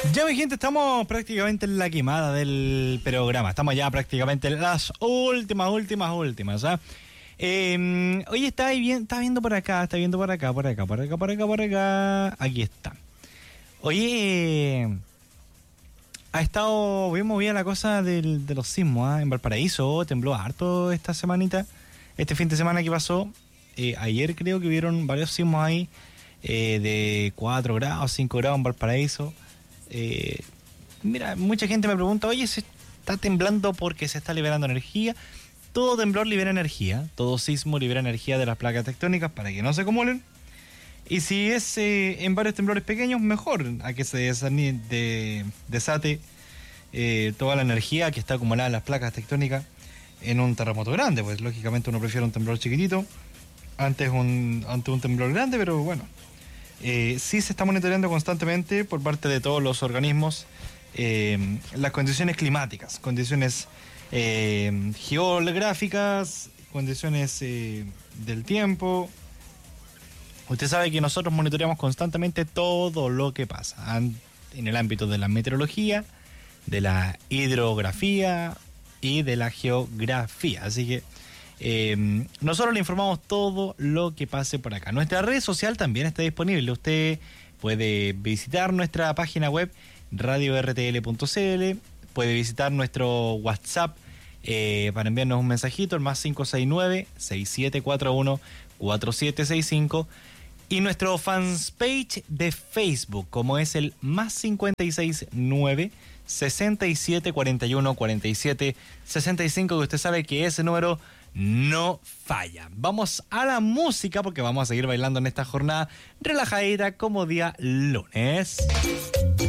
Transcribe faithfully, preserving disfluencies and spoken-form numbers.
Ya, mi gente, estamos prácticamente en la quemada del programa. Estamos ya prácticamente en las últimas, últimas, últimas, ¿ah? Eh, oye, está ahí bien, está viendo por acá, está viendo por acá, por acá, por acá, por acá, por acá. Aquí está. Oye, eh, ha estado bien movida la cosa del, de los sismos, ¿ah? En Valparaíso tembló harto esta semanita, este fin de semana que pasó. Eh, ayer creo que hubieron varios sismos ahí, eh, de cuatro grados, cinco grados en Valparaíso. Eh, mira, mucha gente me pregunta, oye, ¿se está temblando porque se está liberando energía? Todo temblor libera energía, todo sismo libera energía de las placas tectónicas para que no se acumulen. Y si es eh, en varios temblores pequeños, mejor, a que se desani- de, desate eh, toda la energía que está acumulada en las placas tectónicas en un terremoto grande. Pues lógicamente uno prefiere un temblor chiquitito antes un, ante un temblor grande, pero bueno. Eh, sí se está monitoreando constantemente por parte de todos los organismos eh, las condiciones climáticas, condiciones eh, geográficas, condiciones eh, del tiempo. Usted sabe que nosotros monitoreamos constantemente todo lo que pasa en el ámbito de la meteorología, de la hidrografía y de la geografía. Así que Eh, nosotros le informamos todo lo que pase por acá. Nuestra red social también está disponible. Usted puede visitar nuestra página web radio r t l punto c l, puede visitar nuestro WhatsApp eh, para enviarnos un mensajito, el más cinco seis nueve, seis siete cuatro uno, cuatro siete seis cinco, y nuestro fanpage de Facebook, como es el más cinco seis nueve, sesenta y siete cuarenta y uno, cuarenta y siete sesenta y cinco, que usted sabe que ese número no falla. Vamos a la música porque vamos a seguir bailando en esta jornada relajadita como día lunes.